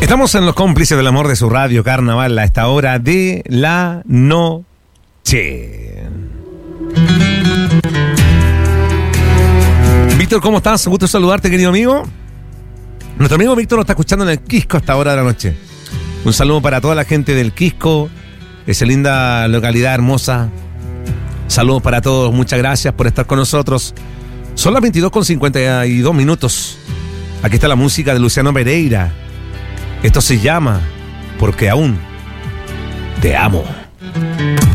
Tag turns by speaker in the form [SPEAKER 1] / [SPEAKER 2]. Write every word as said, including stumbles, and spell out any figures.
[SPEAKER 1] Estamos en los cómplices del amor de su radio Carnaval a esta hora de la noche. Víctor, ¿cómo estás? Gusto saludarte, querido amigo. Nuestro amigo Víctor nos está escuchando en el Quisco a esta hora de la noche. Un saludo para toda la gente del Quisco, esa linda localidad hermosa. Saludos para todos, muchas gracias por estar con nosotros. Son las veintidós con cincuenta y dos minutos. Aquí está la música de Luciano Pereira. Esto se llama Porque aún te amo.